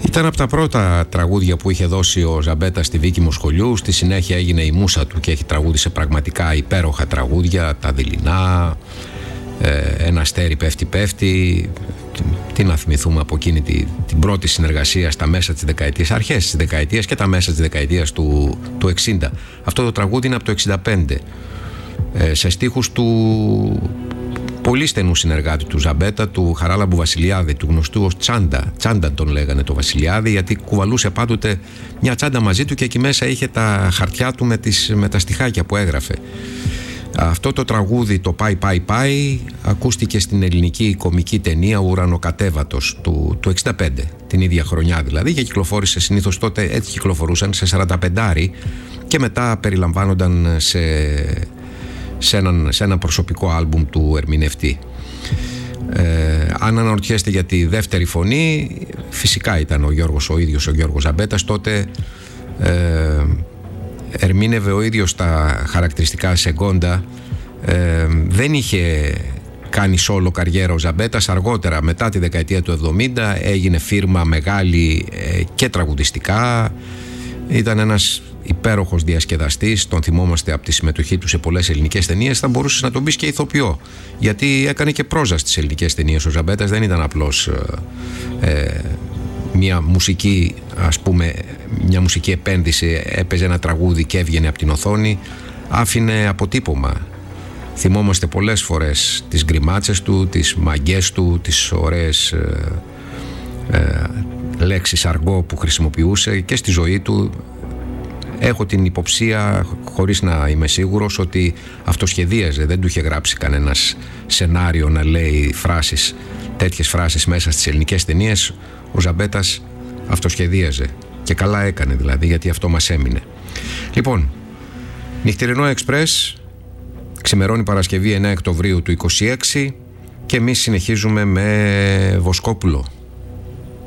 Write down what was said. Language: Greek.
Ήταν από τα πρώτα τραγούδια που είχε δώσει ο Ζαμπέτας στη δίκη μου σχολείου. Στη συνέχεια έγινε η μούσα του και έχει τραγούδισε πραγματικά υπέροχα τραγούδια. Τα δειλινά, ένα αστέρι πέφτει πέφτει. Τι να θυμηθούμε από εκείνη την πρώτη συνεργασία στα μέσα της δεκαετίας, αρχές της δεκαετίας και τα μέσα της δεκαετίας του 60. Αυτό το τραγούδι είναι από το 65, σε στίχους του πολύ στενού συνεργάτη του Ζαμπέτα, του Χαράλαμπου Βασιλιάδη, του γνωστού ως Τσάντα. Τσάντα τον λέγανε το Βασιλιάδη, γιατί κουβαλούσε πάντοτε μια τσάντα μαζί του και εκεί μέσα είχε τα χαρτιά του με τα στιχάκια που έγραφε. Αυτό το τραγούδι, το «Πάει πάει πάει», ακούστηκε στην ελληνική κομική ταινία «Ουρανοκατέβατος» του 65, την ίδια χρονιά δηλαδή, και κυκλοφόρησε συνήθως τότε, έτσι κυκλοφορούσαν σε 45 και μετά περιλαμβάνονταν σε ένα προσωπικό άλμπουμ του ερμηνευτή. Αν αναρωτιέστε για τη δεύτερη φωνή, φυσικά ήταν ο ίδιος ο Γιώργος Ζαμπέτας. Τότε ερμήνευε ο ίδιος τα χαρακτηριστικά σεγκόντα. Δεν είχε κάνει solo καριέρα ο Ζαμπέτας. Αργότερα, μετά τη δεκαετία του 70, έγινε φίρμα μεγάλη και τραγουδιστικά. Ήταν ένας υπέροχος διασκεδαστής, τον θυμόμαστε από τη συμμετοχή του σε πολλές ελληνικές ταινίες. Θα μπορούσες να τον πεις και ηθοποιό, γιατί έκανε και πρόζα στις ελληνικές ταινίες. Ο Ζαμπέτας δεν ήταν απλώς μια μουσική, ας πούμε, μια μουσική επένδυση, έπαιζε ένα τραγούδι και έβγαινε από την οθόνη, άφηνε αποτύπωμα. Θυμόμαστε πολλές φορές τις γκριμάτσες του, τις μαγκές του, τις ωραίες λέξεις αργό που χρησιμοποιούσε και στη ζωή του. Έχω την υποψία, χωρίς να είμαι σίγουρος, ότι αυτοσχεδίαζε, δεν του είχε γράψει κανένας σενάριο να λέει τέτοιες φράσεις μέσα στις ελληνικές ταινίες. Ο Ζαμπέτας αυτοσχεδίαζε και καλά έκανε δηλαδή, γιατί αυτό μας έμεινε. Λοιπόν, Νυχτερινό Εξπρές, ξημερώνει Παρασκευή 9 Οκτωβρίου του 26 και εμείς συνεχίζουμε με Βοσκόπουλο.